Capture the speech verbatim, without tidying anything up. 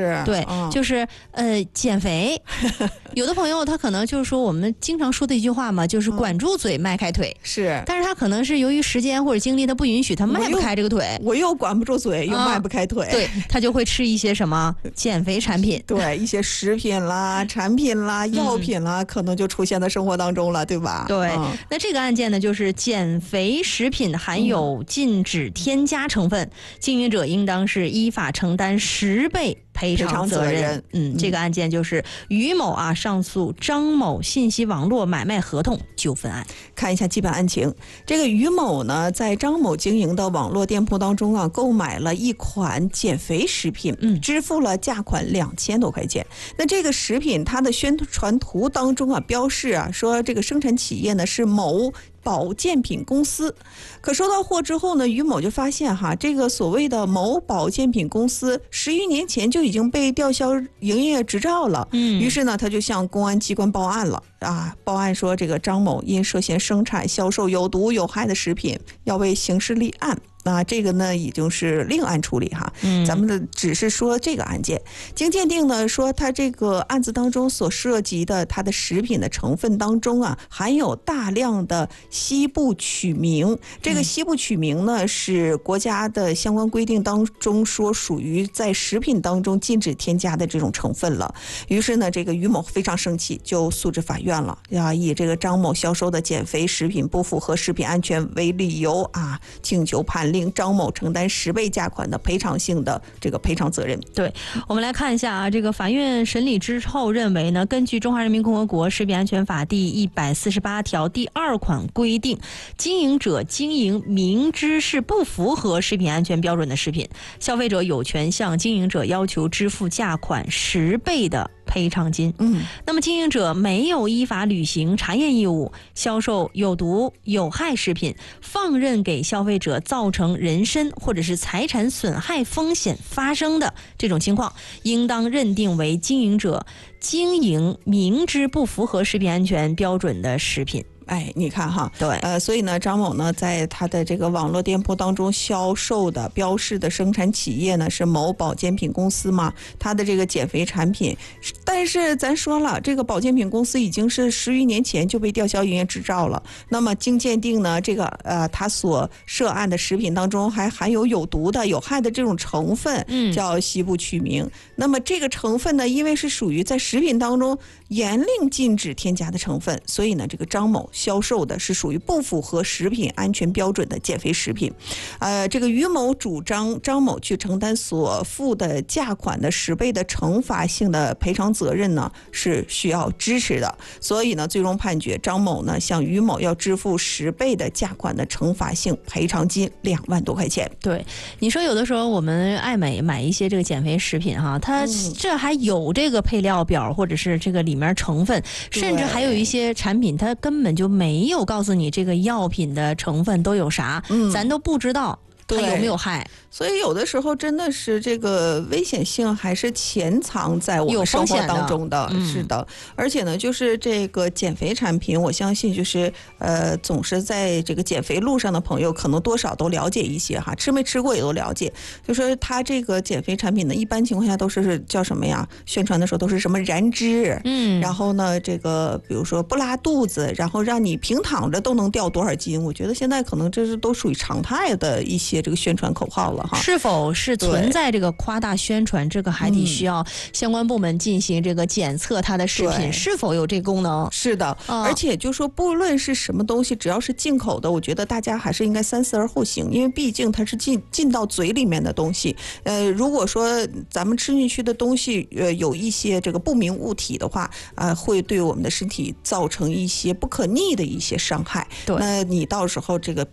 是， 对， 嗯、 就是呃减肥。有的朋友他可能就是说我们经常说的一句话嘛，就是管住嘴，迈开腿。 是， 但是他可能是由于时间或者精力他不允许，他迈不开这个腿， 我又管不住嘴，又迈不开腿， 对，他就会吃一些什么减肥产品， 对，一些食品啦、产品啦、药品啦，可能就出现在生活当中了，对吧？ 对，嗯、那这个案件呢，就是减肥食品含有禁止添加成分，经营者应当是依法承担十倍赔偿责任。责任嗯，这个案件就是于某啊上诉张某信息网络买卖合同纠纷案。 看一下基本案情，这个于某呢，在张某经营的网络店铺当中啊，购买了一款减肥食品，嗯，支付了价款两千多块钱。那这个食品它的宣传图当中啊，标示啊说这个生产企业呢是某保健品公司，可收到货之后呢，于某就发现哈，这个所谓的某保健品公司十余年前就已经被吊销营业执照了。嗯，于是呢，他就向公安机关报案了啊，报案说这个张某因涉嫌生产、销售有毒有害的食品，要为刑事立案。那这个呢已经是另案处理哈，嗯，咱们的只是说这个案件，经鉴定呢说，它这个案子当中所涉及的它的食品的成分当中啊，含有大量的西部曲明。这个西部曲明呢是国家的相关规定当中说属于在食品当中禁止添加的这种成分了。于是呢，这个于某非常生气，就诉至法院了，要以这个张某销售的减肥食品不符合食品安全为理由啊，请求判令张某承担十倍价款的赔偿性的这个赔偿责任。 对，我们来看一下啊，这个法院审理之后认为呢，根据中华人民共和国食品安全法第一百四十八条第二款规定，经营者经营明知是不符合食品安全标准的食品，消费者有权向经营者要求支付价款十倍的赔偿金。嗯，那么经营者没有依法履行查验义务，销售有毒有害食品，放任给消费者造成人身或者是财产损害风险发生的这种情况，应当认定为经营者经营明知不符合食品安全标准的食品。 哎，你看哈， 对， 呃，所以呢，张某呢，在他的这个网络店铺当中销售的标示的生产企业呢是某保健品公司嘛，他的这个减肥产品，但是咱说了，这个保健品公司已经是十余年前就被吊销营业执照了。那么经鉴定呢，这个呃，他所涉案的食品当中还含有有毒的、有害的这种成分，嗯，叫西部曲明。那么这个成分呢，因为是属于在食品当中严令禁止添加的成分，所以呢，这个张某销售的是属于不符合食品安全标准的减肥食品。呃，这个于某主张张某去承担所付的价款的十倍的惩罚性的赔偿责任呢，是需要支持的。所以呢，最终判决张某呢向于某要支付十倍的价款的惩罚性赔偿金两万多块钱。 对，你说有的时候我们爱美买一些这个减肥食品哈，它这还有这个配料表或者是这个里面成分，甚至还有一些产品它根本就没有告诉你这个药品的成分都有啥，嗯，咱都不知道它有没有害。 所以有的时候真的是这个危险性还是潜藏在我们生活当中的， 嗯、 是的。而且呢，就是这个减肥产品，我相信就是呃，总是在这个减肥路上的朋友，可能多少都了解一些哈，吃没吃过也都了解。就说它这个减肥产品呢，一般情况下都是叫什么呀？宣传的时候都是什么燃脂，嗯，然后呢，这个比如说不拉肚子，然后让你平躺着都能掉多少斤。我觉得现在可能这是都属于常态的一些这个宣传口号了。 是否是存在这个夸大宣传，这个还得需要相关部门进行这个检测它的食品是否有这个功能。 是的、哦、而且就说不论是什么东西，只要是进口的，我觉得大家还是应该三思而后行，因为毕竟它是进进到嘴里面的东西。呃，如果说咱们吃进去的东西呃有一些这个不明物体的话，呃，会对我们的身体造成一些不可逆的一些伤害。对，那你到时候这个